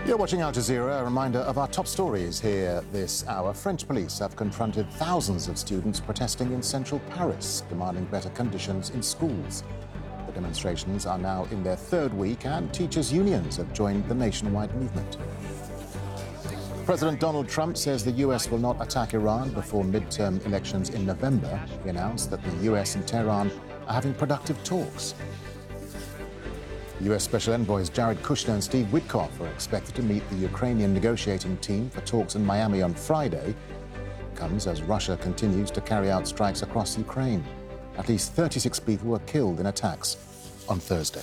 You're watching Al Jazeera. A reminder of our top stories here this hour. French police have confronted thousands of students protesting in central Paris, demanding better conditions in schools. The demonstrations are now in their third week, and teachers' unions have joined the nationwide movement. President Donald Trump says the US will not attack Iran before midterm elections in November. He announced that the US and Tehran are having productive talks. US Special Envoys Jared Kushner and Steve Witkoff are expected to meet the Ukrainian negotiating team for talks in Miami on Friday. It comes as Russia continues to carry out strikes across Ukraine. At least 36 people were killed in attacks on Thursday.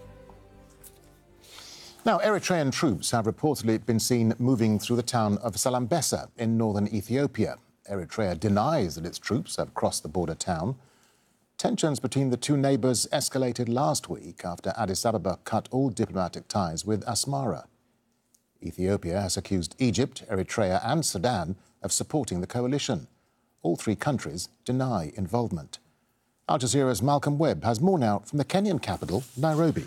Now, Eritrean troops have reportedly been seen moving through the town of Zalambesa in northern Ethiopia. Eritrea denies that its troops have crossed the border town. Tensions between the two neighbours escalated last week after Addis Ababa cut all diplomatic ties with Asmara. Ethiopia has accused Egypt, Eritrea and Sudan of supporting the coalition. All three countries deny involvement. Al Jazeera's Malcolm Webb has more now from the Kenyan capital, Nairobi.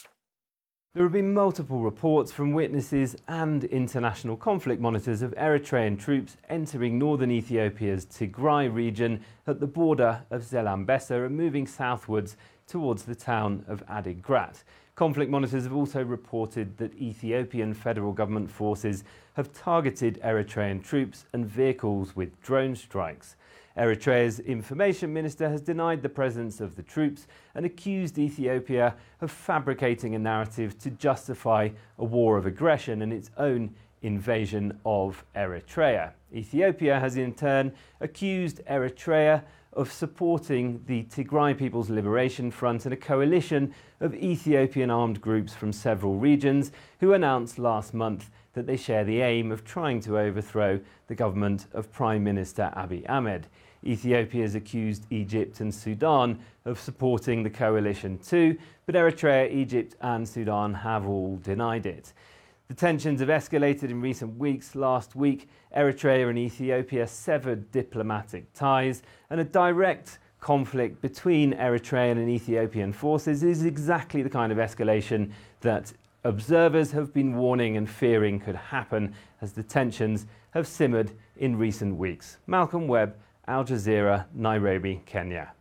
There have been multiple reports from witnesses and international conflict monitors of Eritrean troops entering northern Ethiopia's Tigray region at the border of Zalambesa and moving southwards towards the town of Adigrat. Conflict monitors have also reported that Ethiopian federal government forces have targeted Eritrean troops and vehicles with drone strikes. Eritrea's information minister has denied the presence of the troops and accused Ethiopia of fabricating a narrative to justify a war of aggression and its own invasion of Eritrea. Ethiopia has in turn accused Eritrea of supporting the Tigray People's Liberation Front and a coalition of Ethiopian armed groups from several regions who announced last month that they share the aim of trying to overthrow the government of Prime Minister Abiy Ahmed. Ethiopia has accused Egypt and Sudan of supporting the coalition too, but Eritrea, Egypt and Sudan have all denied it. The tensions have escalated in recent weeks. Last week, Eritrea and Ethiopia severed diplomatic ties, and a direct conflict between Eritrean and Ethiopian forces is exactly the kind of escalation that observers have been warning and fearing could happen as the tensions have simmered in recent weeks. Malcolm Webb, Al Jazeera, Nairobi, Kenya.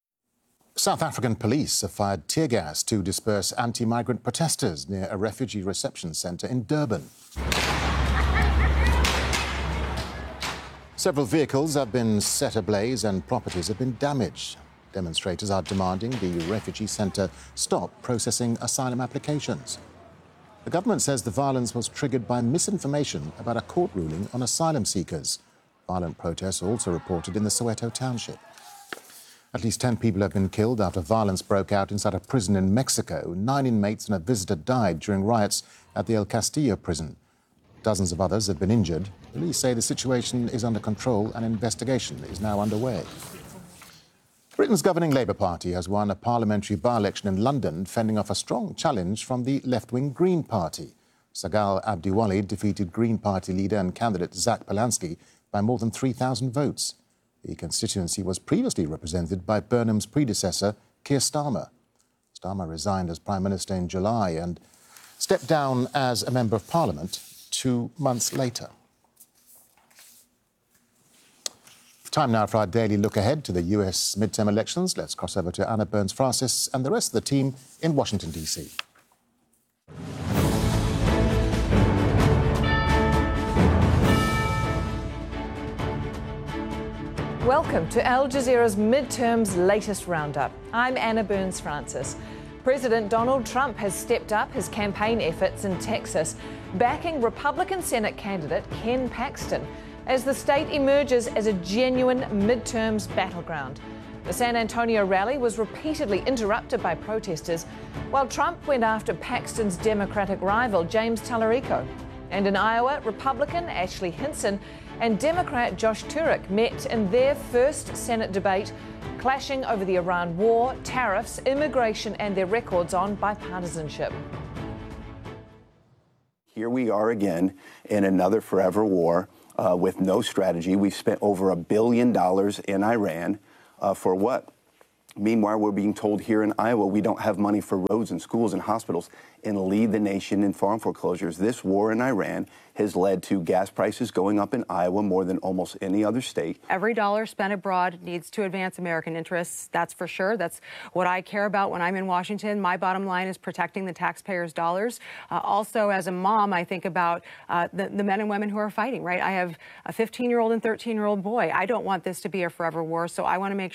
South African police have fired tear gas to disperse anti-migrant protesters near a refugee reception centre in Durban. Several vehicles have been set ablaze and properties have been damaged. Demonstrators are demanding the refugee centre stop processing asylum applications. The government says the violence was triggered by misinformation about a court ruling on asylum seekers. Violent protests are also reported in the Soweto township. At least 10 people have been killed after violence broke out inside a prison in Mexico. 9 inmates and a visitor died during riots at the El Castillo prison. Dozens of others have been injured. Police say the situation is under control and investigation is now underway. Britain's governing Labour Party has won a parliamentary by-election in London, fending off a strong challenge from the left-wing Green Party. Sagal Abdiwali defeated Green Party leader and candidate Zach Polanski by more than 3,000 votes. The constituency was previously represented by Burnham's predecessor, Keir Starmer. Starmer resigned as Prime Minister in July and stepped down as a Member of Parliament 2 months later. Time now for our daily look ahead to the US midterm elections. Let's cross over to Anna Burns-Francis and the rest of the team in Washington, D.C. Welcome to Al Jazeera's midterm's latest roundup. I'm Anna Burns-Francis. President Donald Trump has stepped up his campaign efforts in Texas, backing Republican Senate candidate Ken Paxton as the state emerges as a genuine midterms battleground. The San Antonio rally was repeatedly interrupted by protesters, while Trump went after Paxton's Democratic rival, James Tallarico. And in Iowa, Republican Ashley Hinson and Democrat Josh Turek met in their first Senate debate, clashing over the Iran war, tariffs, immigration and their records on bipartisanship. Here we are again in another forever war with no strategy. We've spent over $1 billion in Iran for what? Meanwhile, we're being told here in Iowa we don't have money for roads and schools and hospitals and lead the nation in farm foreclosures. This war in Iran has led to gas prices going up in Iowa more than almost any other state. Every dollar spent abroad needs to advance American interests. That's for sure. That's what I care about when I'm in Washington. My bottom line is protecting the taxpayers' dollars. Also, as a mom, I think about the men and women who are fighting, right? I have a 15-year-old and 13-year-old boy. I don't want this to be a forever war, so I want to make